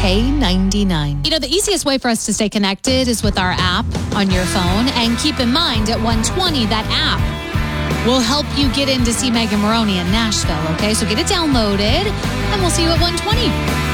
K99. You know, the easiest way for us to stay connected is with our app on your phone. And keep in mind, at 120, that app will help you get in to see Megan Maroney in Nashville, okay? So get it downloaded, and we'll see you at 120.